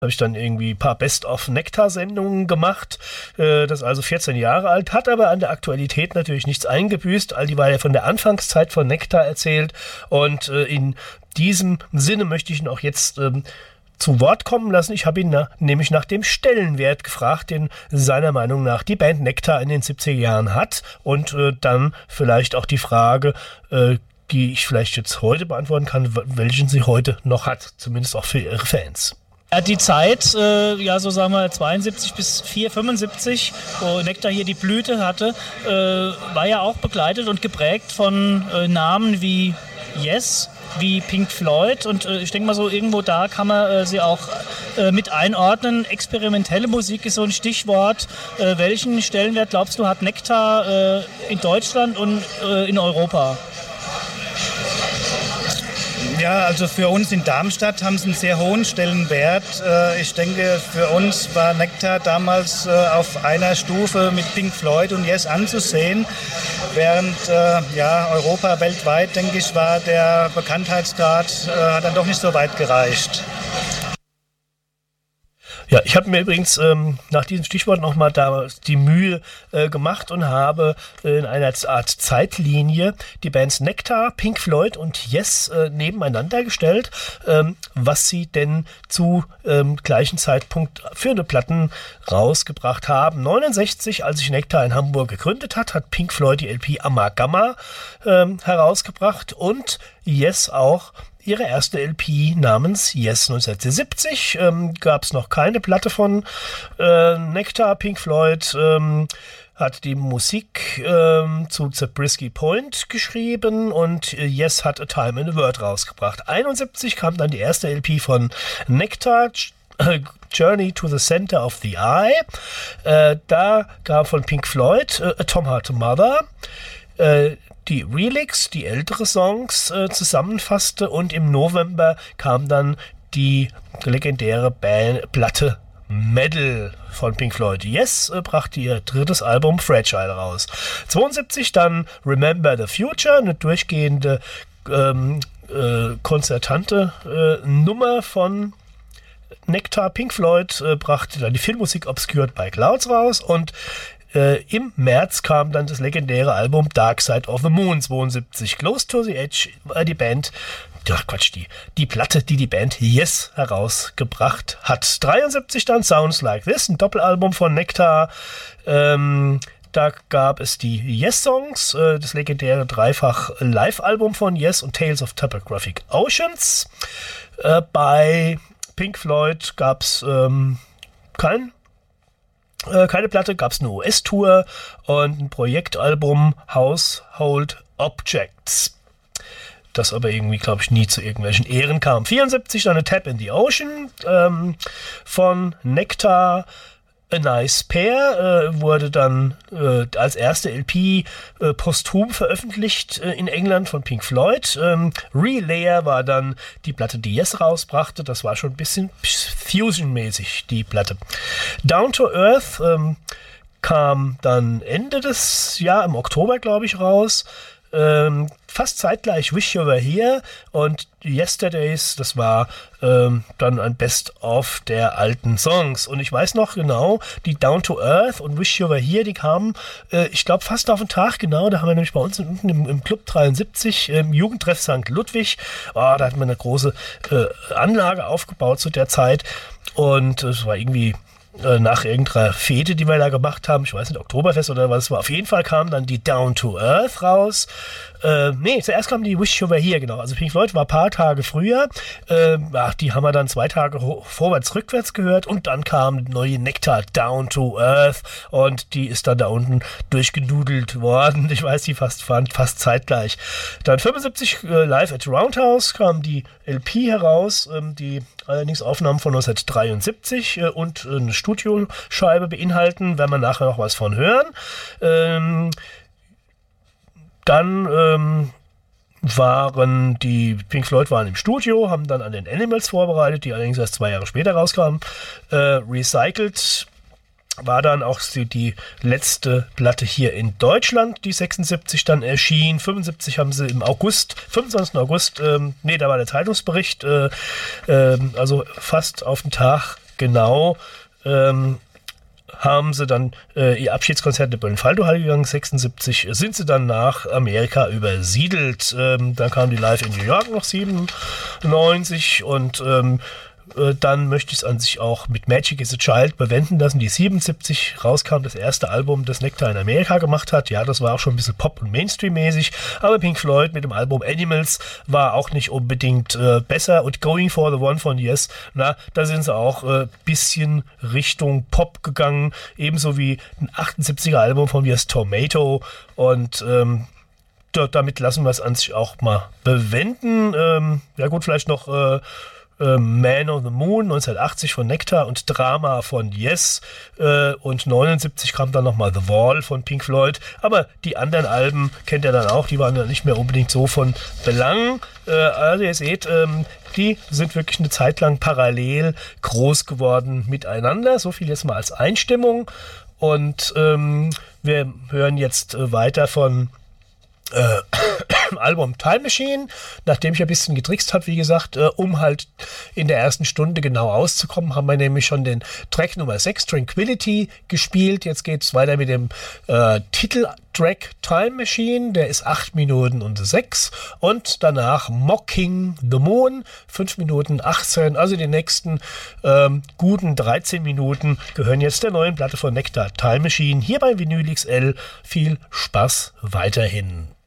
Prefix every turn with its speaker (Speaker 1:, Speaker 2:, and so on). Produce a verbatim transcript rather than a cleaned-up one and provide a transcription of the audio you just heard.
Speaker 1: habe ich dann irgendwie ein paar Best-of-Nektar-Sendungen gemacht. Äh, das ist also vierzehn Jahre alt, hat aber an der Aktualität natürlich nichts eingebüßt. All die war ja von der Anfangszeit von Nektar erzählt. Und äh, in diesem Sinne möchte ich ihn auch jetzt ähm, zu Wort kommen lassen. Ich habe ihn na, nämlich nach dem Stellenwert gefragt, den seiner Meinung nach die Band Nektar in den siebziger Jahren hat. Und äh, dann vielleicht auch die Frage, äh, die ich vielleicht jetzt heute beantworten kann, welchen sie heute noch hat, zumindest auch für ihre Fans.
Speaker 2: Die Zeit, äh, ja so sagen wir zweiundsiebzig bis vier fünfundsiebzig, wo Nektar hier die Blüte hatte, äh, war ja auch begleitet und geprägt von äh, Namen wie Yes, wie Pink Floyd, und äh, ich denke mal so irgendwo da kann man äh, sie auch äh, mit einordnen. Experimentelle Musik ist so ein Stichwort. Äh, welchen Stellenwert glaubst du hat Nektar äh, in Deutschland und äh, in Europa?
Speaker 3: Ja, also für uns in Darmstadt haben sie einen sehr hohen Stellenwert. Ich denke, für uns war Nektar damals auf einer Stufe mit Pink Floyd und Yes anzusehen, während ja, Europa weltweit, denke ich, war der Bekanntheitsgrad hat dann doch nicht so weit gereicht.
Speaker 1: Ja, ich habe mir übrigens ähm, nach diesem Stichwort nochmal da die Mühe äh, gemacht und habe äh, in einer Art Zeitlinie die Bands Nektar, Pink Floyd und Yes äh, nebeneinander gestellt, ähm, was sie denn zu ähm, gleichen Zeitpunkt für eine Platten rausgebracht haben. neunundsechzig, als sich Nektar in Hamburg gegründet hat, hat Pink Floyd die L P Amalgama ähm, herausgebracht und Yes auch ihre erste L P namens Yes. neunzehnhundertsiebzig ähm, gab es noch keine Platte von äh, Nektar. Pink Floyd ähm, hat die Musik ähm, zu Zabriskie Point geschrieben und äh, Yes hat A Time in a Word rausgebracht. einundsiebzig kam dann die erste L P von Nektar, äh, Journey to the Center of the Eye. Äh, da gab von Pink Floyd äh, A Tom Heart Mother, äh, die Relics, die ältere Songs äh, zusammenfasste, und im November kam dann die legendäre Band, Platte Metal von Pink Floyd. Yes äh, brachte ihr drittes Album Fragile raus. zweiundsiebzig dann Remember the Future, eine durchgehende ähm, äh, konzertante äh, Nummer von Nektar. Pink Floyd äh, brachte dann die Filmmusik Obscured by Clouds raus, und Äh, im März kam dann das legendäre Album Dark Side of the Moon. zweiundsiebzig. Close to the Edge war die Band, ach Quatsch, die, die Platte, die die Band Yes herausgebracht hat. dreiundsiebzig dann Sounds Like This, ein Doppelalbum von Nektar. Ähm, da gab es die Yes-Songs, äh, das legendäre Dreifach-Live-Album von Yes und Tales of Topographic Oceans. Äh, bei Pink Floyd gab es ähm, kein Keine Platte, gab es eine U S-Tour und ein Projektalbum Household Objects, das aber irgendwie, glaube ich, nie zu irgendwelchen Ehren kam. vierundsiebzig dann eine Tap in the Ocean ähm, von Nektar. A Nice Pair äh, wurde dann äh, als erste L P äh, posthum veröffentlicht äh, in England von Pink Floyd. Ähm, Relayer war dann die Platte, die Yes rausbrachte. Das war schon ein bisschen Fusion-mäßig, die Platte. Down to Earth ähm, kam dann Ende des Jahres, im Oktober, glaube ich, raus. Ähm, fast zeitgleich Wish You Were Here und Yesterdays, das war ähm, dann ein Best-of der alten Songs. Und ich weiß noch genau, die Down to Earth und Wish You Were Here, die kamen, äh, ich glaube, fast auf den Tag genau. Da haben wir nämlich bei uns unten im, im Club dreiundsiebzig, im Jugendtreff Sankt Ludwig, oh, da hatten wir eine große äh, Anlage aufgebaut zu der Zeit. Und es war irgendwie nach irgendeiner Fete, die wir da gemacht haben, ich weiß nicht, Oktoberfest oder was es war. Auf jeden Fall kam dann die Down to Earth raus. Äh, nee, zuerst kam die Wish You Were Here, genau. Also Pink Floyd war ein paar Tage früher. Äh, ach, die haben wir dann zwei Tage ho- vorwärts, rückwärts gehört, und dann kam die neue Nektar Down to Earth, und die ist dann da unten durchgenudelt worden. Ich weiß, die fast, fast zeitgleich. Dann fünfundsiebzig äh, Live at Roundhouse kam die L P heraus, ähm, die allerdings Aufnahmen von neunzehnhundertdreiundsiebzig äh, und äh, eine Studioscheibe beinhalten, werden wir nachher noch was von hören. Ähm, dann ähm, waren die Pink Floyd waren im Studio, haben dann an den Animals vorbereitet, die allerdings erst zwei Jahre später rauskamen. Äh, Recycled war dann auch die, die letzte Platte hier in Deutschland, die sechsundsiebzig dann erschien. fünfundsiebzig haben sie im August, fünfundzwanzigsten August, ähm, nee, da war der Zeitungsbericht, äh, äh, also fast auf den Tag genau ähm, haben sie dann äh, ihr Abschiedskonzert in der Böllenfaldo-Halle gegangen. sechsundsiebzig sind sie dann nach Amerika übersiedelt. Ähm, dann kam die Live in New York noch siebenundneunzig und ähm, äh, dann möchte ich es an sich auch mit Magic is a Child bewenden lassen, die siebenundsiebzig rauskam, das erste Album, das Nectar in Amerika gemacht hat. Ja, das war auch schon ein bisschen Pop- und Mainstream-mäßig, aber Pink Floyd mit dem Album Animals war auch nicht unbedingt äh, besser und Going for the One von Yes, na, da sind sie auch ein äh, bisschen Richtung Pop gegangen, ebenso wie ein achtundsiebziger Album von Yes, Tomato und ähm, damit lassen wir es an sich auch mal bewenden. Ähm, ja gut, vielleicht noch äh, Man on the Moon neunzehnhundertachtzig von Nectar und Drama von Yes äh, und neunundsiebzig kam dann nochmal The Wall von Pink Floyd, aber die anderen Alben kennt ihr dann auch, die waren dann nicht mehr unbedingt so von Belang. Äh, also ihr seht, ähm, die sind wirklich eine Zeit lang parallel groß geworden miteinander, so viel jetzt mal als Einstimmung und ähm, wir hören jetzt äh, weiter von Äh, Album Time Machine, nachdem ich ein bisschen getrickst habe, wie gesagt, äh, um halt in der ersten Stunde genau auszukommen, haben wir nämlich schon den Track Nummer sechs, Tranquility, gespielt. Jetzt geht es weiter mit dem äh, Titeltrack Time Machine, der ist acht Minuten und sechs und danach Mocking the Moon, fünf Minuten achtzehn, also die nächsten ähm, guten dreizehn Minuten gehören jetzt der neuen Platte von Nectar, Time Machine, hier bei Vinyl X L. Viel Spaß weiterhin.